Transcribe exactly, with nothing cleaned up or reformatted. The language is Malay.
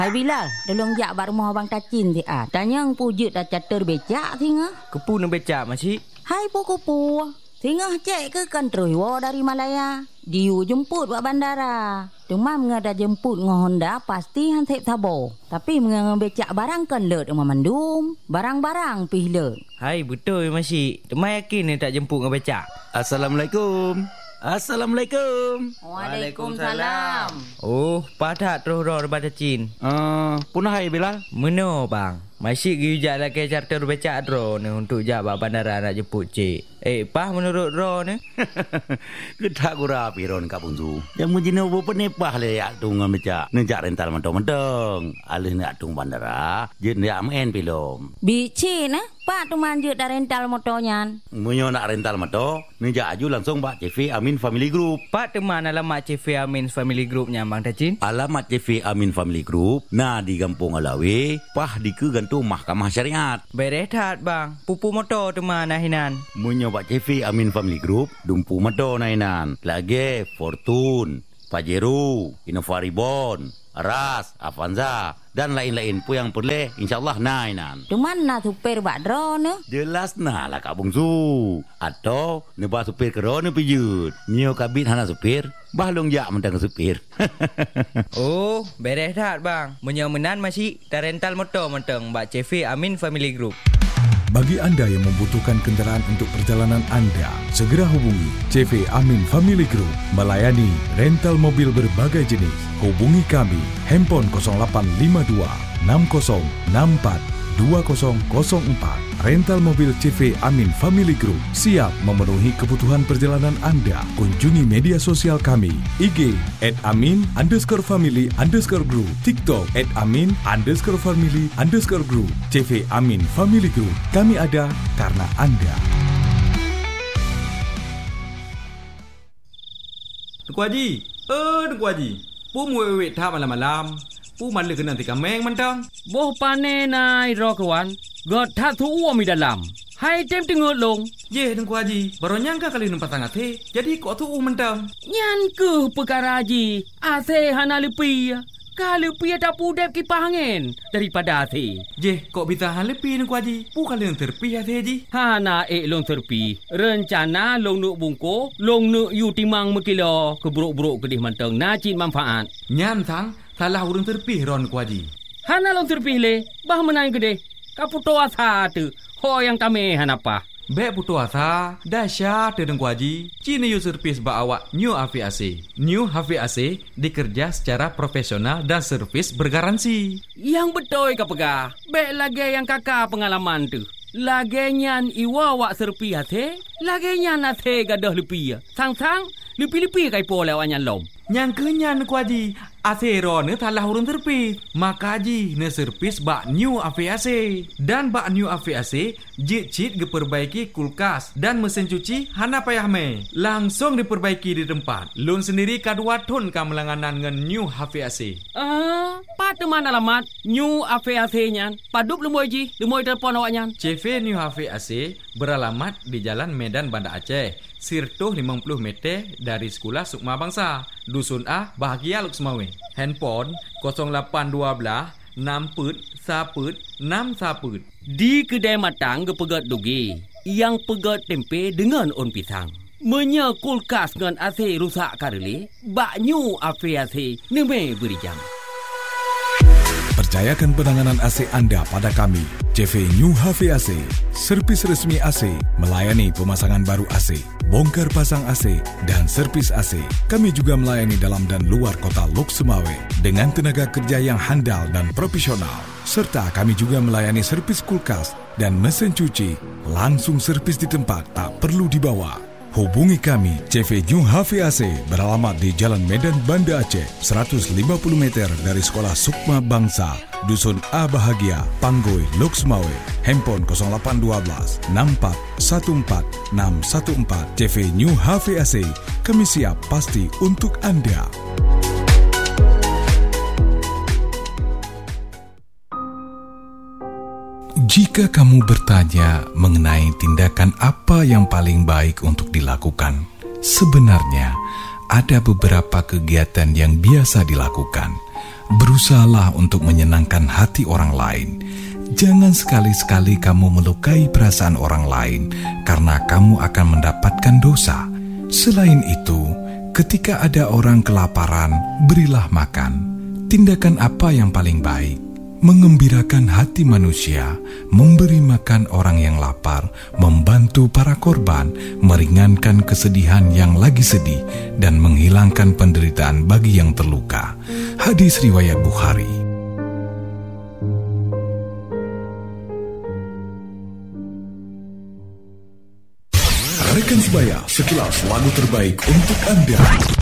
Hai Bilal, tolong jak bak rumah abang Tacin ti ah. Tanya ang pujut dah catur becak tinga. Kepu nak becak masih? Hai puku-pu. Tinga cek ke kan terus dari Malaya. Diu jemput buat bandara. Cuma mengada jemput ngah Honda pasti hansip sabo. Tapi mengada becak barang kan let rumah mandum. Barang-barang pih let. Hai betul masih. Temai yakin ni tak jemput ngah becak. Assalamualaikum. Assalamualaikum. Waalaikumsalam. Oh, padat terus roh daripada Cin. Uh, punah hai Bilal. Meno bang. Masih pergi jak lagi charter becak ro ni untuk jak bak bandara nak jemput cik. Eh, pah menurut ro ni? Kedak gura piron ka punju. Yang mujine obo penepah le yak tung becak. Nejak rental mentong-mentong. Alih nak tung bandara, je nak main pilom. Bici nah, Pak tu manjut dah rental motornya. Munyo nak rental motor, nejak aju langsung Pak C V Amin Family Group. Pak teman alamat C V Amin Family Groupnya Bang Tacin. Alamat C V Amin Family Group, nah di Kampung Alawi, pah di ke gantung Mahkamah Syariat. Berehat bang, pupu motor teman nahinan. Munyo Pak C V Amin Family Group, dumpu motor nahinan. Lagi Fortune, Pajero, Innova Reborn, Aras, Avanza dan lain-lain pun yang boleh insyaallah nainan. Cuman na supir bak dro ne? Jelas nah lah Kak Bungsu. Atau neba supir kero ne pijut. Nyo kabit hana supir, bahlong jak mentang supir. Oh, beres dah bang. Menyomenan masih tar rental motor mentang Mbak C V Amin Family Group. Bagi anda yang membutuhkan kenderaan untuk perjalanan anda, segera hubungi C V Amin Family Group melayani rental mobil berbagai jenis. Hubungi kami handphone kosong lapan lima dua enam kosong enam empat dua kosong kosong empat. Rental mobil C V Amin Family Group siap memenuhi kebutuhan perjalanan anda. Kunjungi media sosial kami I G at amin underscore family underscore group, TikTok at amin underscore family underscore group. C V Amin Family Group, kami ada karena anda. Tuku Haji, eh Tuku Haji, pu muwek tak malam-malam. Pu malah kena tika meng mentang. Boh pane nai ro kawan. God tak tu uam di dalam. Hai tem tengok long. Ye Tuku Haji, baru nyangka kali nampak sangat he. Jadi kok tu u mentang. Nyan ke perkara Haji. Ase hana lepi. Kalau pi tak pudep kipas angin daripada ase. Je, kok bisa hal lepi Tuku Haji? Pu kali yang terpi ase Haji. Hana ek long terpi. Rencana long nuk bungko, long nuk yu timang mekilo ke buruk-buruk kedih mentang nacin manfaat. Nyan sang salah urang terpi ron Tuku Haji. Hana long terpi le, bah menang gede. Kaputo asa tu, ho yang tame hanapa. Bek putu asa, dahsyat Tuku Haji. Cina yu servis ba awak New H V A C. New H V A C dikerja secara profesional dan servis bergaransi. Yang betul ka pegah. Bek lagi yang kakak pengalaman tu. Lagi nyan iwa wak serpi hati, lagi nyan hati gadah lepi. Sang-sang, lepi-lepi kai po lewat nyan lom. Yang kenyan Tuku Haji, asero ne talah urun terpi. Maka Haji ne servis bak New H V A C. Dan bak New H V A C, jit-jit diperbaiki kulkas dan mesin cuci hana payah me. Langsung diperbaiki di tempat. Lun sendiri kadua ton ka melanganan ngan New H V A C. Ah, pat teman alamat New H V A C nyan. Padup lemoi Haji, lemoi telefon awak nyan. C V New H V A C beralamat di Jalan Medan Banda Aceh. Sirtuh lima puluh meter dari Sekolah Sukma Bangsa. Dusun A, Bahagia Luksmawe. Handphone kosong lapan dua enam put saput enam saput. Di kedai matang ke pegat dugi. Yang pegat tempe dengan on pisang. Menya kulkas dengan A C rusak kareli. Bak New H V A C neme beri jam. Percayakan penanganan A C anda pada kami. C V New H V A C, servis resmi A C, melayani pemasangan baru A C, bongkar pasang A C dan servis A C. Kami juga melayani dalam dan luar kota Lok Sumawe dengan tenaga kerja yang handal dan profesional. Serta kami juga melayani servis kulkas dan mesin cuci. Langsung servis di tempat, tak perlu dibawa. Hubungi kami, C V New H V A C beralamat di Jalan Medan Banda Aceh, seratus lima puluh meter dari Sekolah Sukma Bangsa, Dusun A Bahagia, Panggoi, Lok Sumawe. Handphone kosong lapan dua enam empat satu empat enam satu empat. C V New H V A C, kami siap pasti untuk anda. Jika kamu bertanya mengenai tindakan apa yang paling baik untuk dilakukan, sebenarnya ada beberapa kegiatan yang biasa dilakukan. berusahalah untuk menyenangkan hati orang lain. Jangan sekali-sekali kamu melukai perasaan orang lain, karena kamu akan mendapatkan dosa. Selain itu, ketika ada orang kelaparan, berilah makan. Tindakan apa yang paling baik? Mengembirakan hati manusia, memberi makan orang yang lapar, membantu para korban, meringankan kesedihan yang lagi sedih, dan menghilangkan penderitaan bagi yang terluka. Hadis riwayat Bukhari. Rekan sebaya, sekilas lagu terbaik untuk Anda.